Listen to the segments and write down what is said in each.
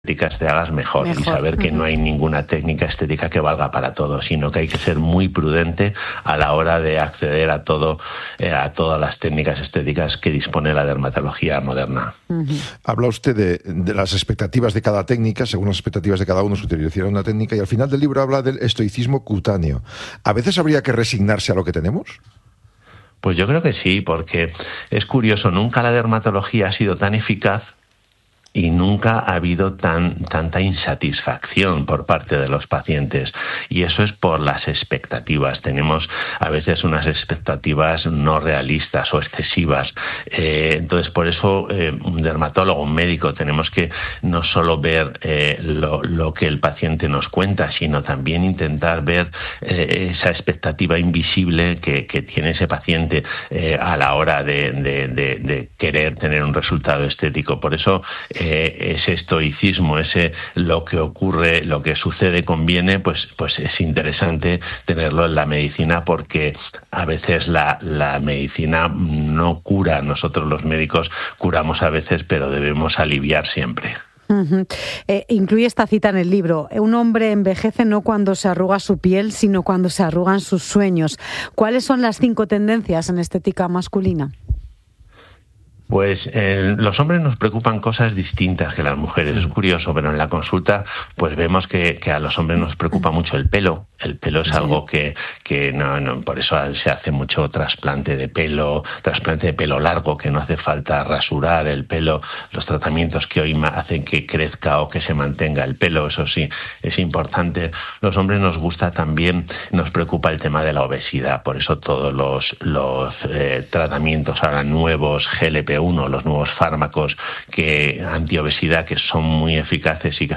estéticas te hagas mejor. Y saber que no hay ninguna técnica estética que valga para todo, sino que hay que ser muy prudente a la hora de acceder a todas las técnicas estéticas que dispone la dermatología moderna. Habla usted de las expectativas de cada técnica, según las expectativas de cada uno se utilizaría una técnica, y al final del libro habla del estoicismo cutáneo. ¿A veces habría que resignarse a lo que tenemos? Pues yo creo que sí, porque es curioso, nunca la dermatología ha sido tan eficaz y nunca ha habido tanta insatisfacción por parte de los pacientes, y eso es por las expectativas. Tenemos a veces unas expectativas no realistas o excesivas, entonces por eso un dermatólogo, un médico, tenemos que no solo ver lo que el paciente nos cuenta, sino también intentar ver esa expectativa invisible que tiene ese paciente a la hora de querer tener un resultado estético. Por eso ese estoicismo, lo que ocurre, lo que sucede conviene, pues es interesante tenerlo en la medicina, porque a veces la medicina no cura. Nosotros los médicos curamos a veces, pero debemos aliviar siempre. Incluye esta cita en el libro: un hombre envejece no cuando se arruga su piel, sino cuando se arrugan sus sueños. ¿Cuáles son las 5 tendencias en estética masculina? Pues los hombres nos preocupan cosas distintas que las mujeres. Es curioso, pero en la consulta pues vemos que a los hombres nos preocupa mucho el pelo. El pelo es algo que no, por eso se hace mucho trasplante de pelo largo, que no hace falta rasurar el pelo. Los tratamientos que hoy hacen que crezca o que se mantenga el pelo, eso sí, es importante. Los hombres nos preocupa el tema de la obesidad. Por eso todos los tratamientos ahora nuevos, GLP-1, los nuevos fármacos antiobesidad, que son muy eficaces y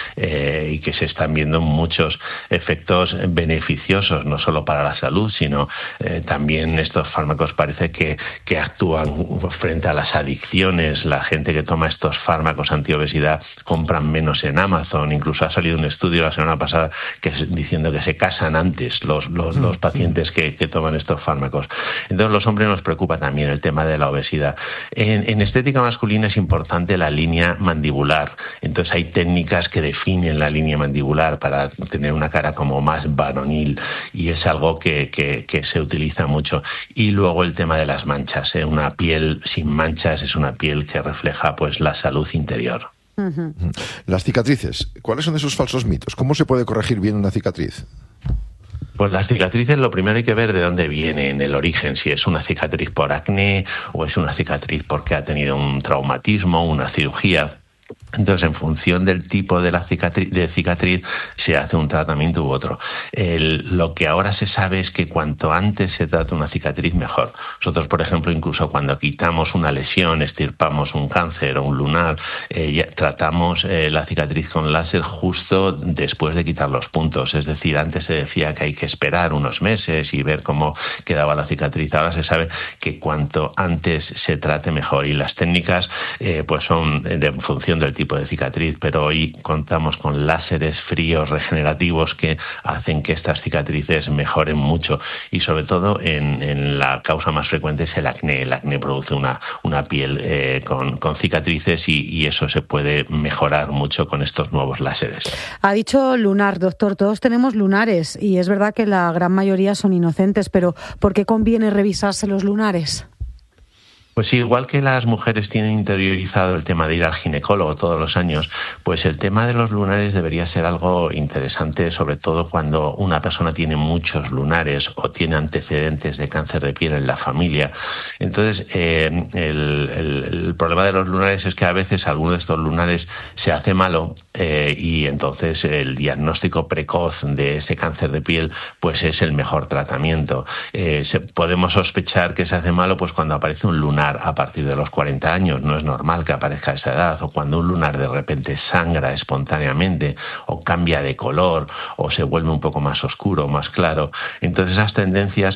que se están viendo muchos efectos beneficiosos, no solo para la salud, sino también estos fármacos parece que actúan frente a las adicciones. La gente que toma estos fármacos antiobesidad compran menos en Amazon. Incluso ha salido un estudio la semana pasada diciendo que se casan antes los pacientes que toman estos fármacos. Entonces los hombres nos preocupa también el tema de la obesidad. En estética masculina es importante la línea mandibular. Entonces hay técnicas que definen la línea mandibular para tener una cara como más varonil, y es algo que se utiliza mucho. Y luego el tema de las manchas. Una piel sin manchas es una piel que refleja pues la salud interior. Las cicatrices, ¿cuáles son esos falsos mitos? ¿Cómo se puede corregir bien una cicatriz? Pues las cicatrices, lo primero hay que ver de dónde viene, en el origen, si es una cicatriz por acné o es una cicatriz porque ha tenido un traumatismo, una cirugía. Entonces, en función del tipo de cicatriz se hace un tratamiento u otro. Lo que ahora se sabe es que cuanto antes se trata una cicatriz, mejor. Nosotros, por ejemplo, incluso cuando quitamos una lesión, extirpamos un cáncer o un lunar, tratamos la cicatriz con láser justo después de quitar los puntos. Es decir, antes se decía que hay que esperar unos meses y ver cómo quedaba la cicatriz. Ahora se sabe que cuanto antes se trate, mejor. Y las técnicas pues son en función del tipo de cicatriz, pero hoy contamos con láseres fríos regenerativos que hacen que estas cicatrices mejoren mucho, y sobre todo en la causa más frecuente es el acné. El acné produce una piel con cicatrices, y eso se puede mejorar mucho con estos nuevos láseres. Ha dicho lunar, doctor, todos tenemos lunares y es verdad que la gran mayoría son inocentes, pero ¿por qué conviene revisarse los lunares? Pues igual que las mujeres tienen interiorizado el tema de ir al ginecólogo todos los años, pues el tema de los lunares debería ser algo interesante, sobre todo cuando una persona tiene muchos lunares o tiene antecedentes de cáncer de piel en la familia. Entonces, el problema de los lunares es que a veces alguno de estos lunares se hace malo, y entonces el diagnóstico precoz de ese cáncer de piel pues es el mejor tratamiento. Podemos sospechar que se hace malo pues cuando aparece un lunar a partir de los 40 años, no es normal que aparezca a esa edad, o cuando un lunar de repente sangra espontáneamente o cambia de color o se vuelve un poco más oscuro o más claro. Entonces esas tendencias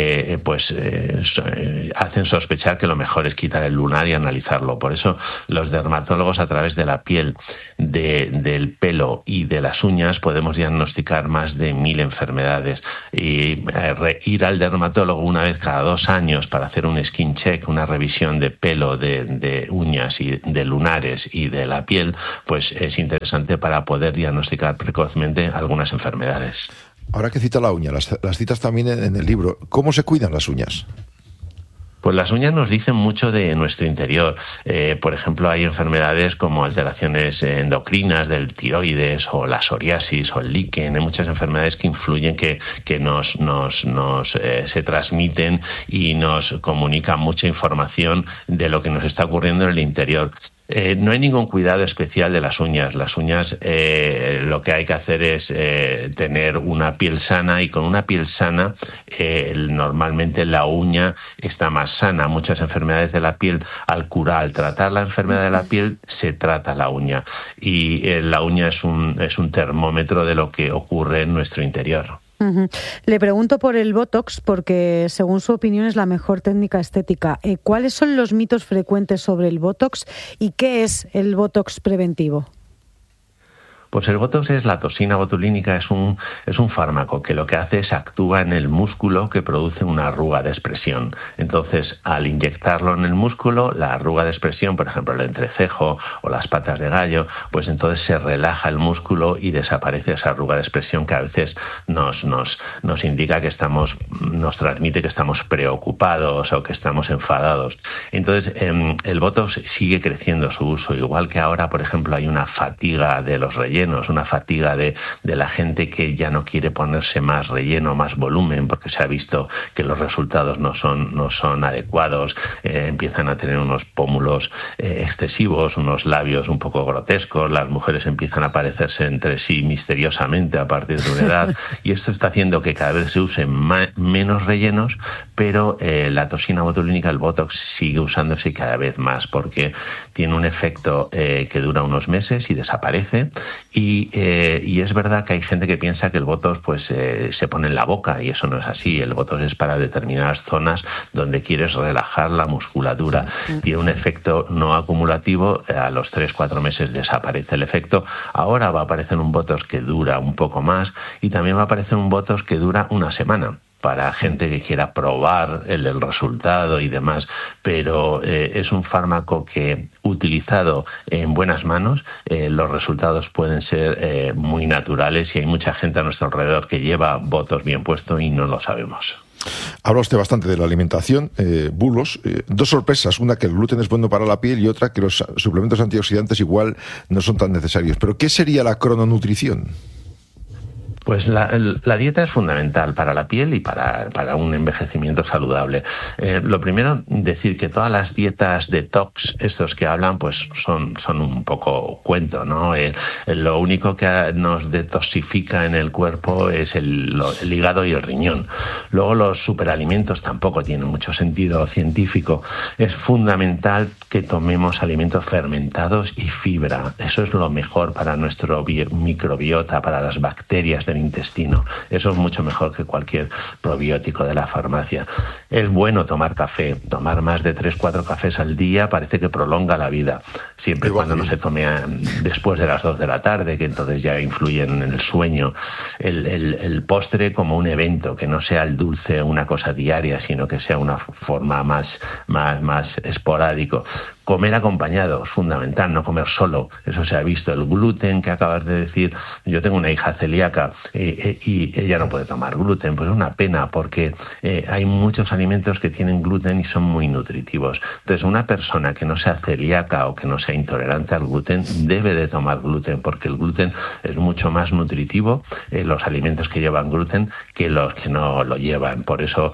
hacen sospechar que lo mejor es quitar el lunar y analizarlo. Por eso los dermatólogos, a través de la piel, del pelo y de las uñas, podemos diagnosticar más de 1000 enfermedades, y ir al dermatólogo una vez cada 2 años para hacer un skin check, una revisión de pelo, de uñas y de lunares y de la piel, pues es interesante para poder diagnosticar precozmente algunas enfermedades. Ahora que cita la uña, las citas también en el libro. ¿Cómo se cuidan las uñas? Pues las uñas nos dicen mucho de nuestro interior. Por ejemplo, hay enfermedades como alteraciones endocrinas del tiroides o la psoriasis o el líquen. Hay muchas enfermedades que influyen, que se transmiten y nos comunican mucha información de lo que nos está ocurriendo en el interior. No hay ningún cuidado especial de las uñas. Las uñas, lo que hay que hacer es tener una piel sana, y con una piel sana normalmente la uña está más sana. Muchas enfermedades de la piel, al tratar la enfermedad de la piel, se trata la uña, y la uña es un termómetro de lo que ocurre en nuestro interior. Uh-huh. Le pregunto por el Botox porque, según su opinión, es la mejor técnica estética. ¿Cuáles son los mitos frecuentes sobre el Botox y qué es el Botox preventivo? Pues el Botox es la toxina botulínica, es un fármaco que lo que hace es actúa en el músculo que produce una arruga de expresión. Entonces, al inyectarlo en el músculo, la arruga de expresión, por ejemplo el entrecejo o las patas de gallo, pues entonces se relaja el músculo y desaparece esa arruga de expresión que a veces nos indica que nos transmite que estamos preocupados o que estamos enfadados. Entonces, el Botox sigue creciendo su uso, igual que ahora, por ejemplo, hay una fatiga de los rellenos, una fatiga de la gente que ya no quiere ponerse más relleno, más volumen, porque se ha visto que los resultados no son adecuados, empiezan a tener unos pómulos excesivos, unos labios un poco grotescos, las mujeres empiezan a parecerse entre sí misteriosamente a partir de una edad, y esto está haciendo que cada vez se usen menos rellenos, pero la toxina botulínica, el Botox, sigue usándose cada vez más, porque tiene un efecto que dura unos meses y desaparece. Y es verdad que hay gente que piensa que el Botox pues se pone en la boca, y eso no es así. El Botox es para determinadas zonas donde quieres relajar la musculatura. Tiene un efecto no acumulativo, a los 3-4 meses desaparece el efecto. Ahora va a aparecer un Botox que dura un poco más, y también va a aparecer un Botox que dura una semana, para gente que quiera probar el resultado y demás, pero es un fármaco que, utilizado en buenas manos, los resultados pueden ser muy naturales, y hay mucha gente a nuestro alrededor que lleva Botox bien puesto y no lo sabemos. Habla usted bastante de la alimentación, bulos. Dos sorpresas, una que el gluten es bueno para la piel y otra que los suplementos antioxidantes igual no son tan necesarios. Pero ¿qué sería la crononutrición? Pues la dieta es fundamental para la piel y para un envejecimiento saludable. Lo primero, decir que todas las dietas detox, estos que hablan, pues son un poco cuento, ¿no? Lo único que nos detoxifica en el cuerpo es el hígado y el riñón. Luego los superalimentos tampoco tienen mucho sentido científico. Es fundamental que tomemos alimentos fermentados y fibra. Eso es lo mejor para nuestro microbiota, para las bacterias del intestino. Eso es mucho mejor que cualquier probiótico de la farmacia. Es bueno tomar café. Tomar más de 3-4 cafés al día parece que prolonga la vida, siempre y cuando no se tome después de las 2 de la tarde, que entonces ya influyen en el sueño. El postre como un evento, que no sea el dulce una cosa diaria, sino que sea una forma más esporádico. Comer acompañado es fundamental, no comer solo. Eso se ha visto. El gluten que acabas de decir, yo tengo una hija celíaca y ella no puede tomar gluten. Pues es una pena, porque hay muchos alimentos que tienen gluten y son muy nutritivos. Entonces, una persona que no sea celíaca o que no sea intolerante al gluten debe de tomar gluten, porque el gluten es mucho más nutritivo, los alimentos que llevan gluten, que los que no lo llevan. Por eso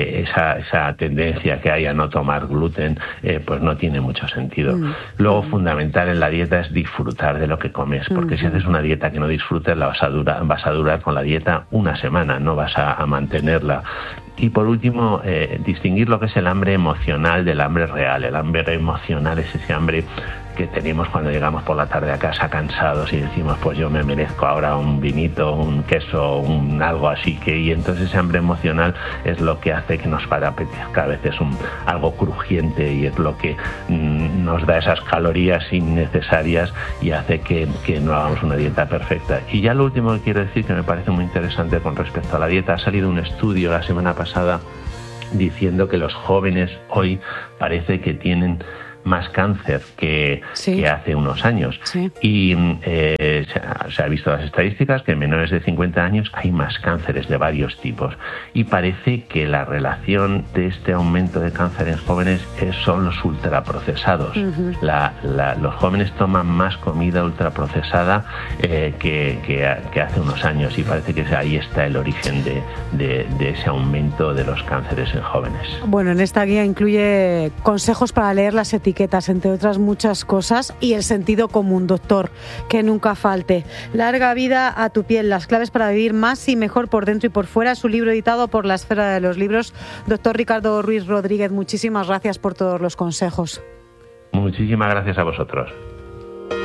esa tendencia que hay a no tomar gluten pues no tiene mucho sentido. Luego, fundamental en la dieta es disfrutar de lo que comes, porque si haces una dieta que no disfrutes, vas a durar con la dieta una semana, no vas a mantenerla. Y por último, distinguir lo que es el hambre emocional del hambre real. El hambre emocional es ese hambre que tenemos cuando llegamos por la tarde a casa cansados y decimos, pues yo me merezco ahora un vinito, un queso, algo así, y entonces ese hambre emocional es lo que hace que nos apetezca a veces algo crujiente, y es lo que nos da esas calorías innecesarias y hace que no hagamos una dieta perfecta. Y ya lo último que quiero decir, que me parece muy interesante con respecto a la dieta, ha salido un estudio la semana pasada diciendo que los jóvenes hoy parece que tienen más cáncer que hace unos años. Sí. Y se ha visto las estadísticas que en menores de 50 años hay más cánceres de varios tipos. Y parece que la relación de este aumento de cáncer en jóvenes son los ultraprocesados. Uh-huh. Los jóvenes toman más comida ultraprocesada que hace unos años, y parece que ahí está el origen de ese aumento de los cánceres en jóvenes. Bueno, en esta guía incluye consejos para leer las etiquetas, entre otras muchas cosas, y el sentido común, doctor, que nunca falte. Larga vida a tu piel, las claves para vivir más y mejor por dentro y por fuera. Es un libro editado por la Esfera de los Libros. Doctor Ricardo Ruiz Rodríguez, muchísimas gracias por todos los consejos. Muchísimas gracias a vosotros.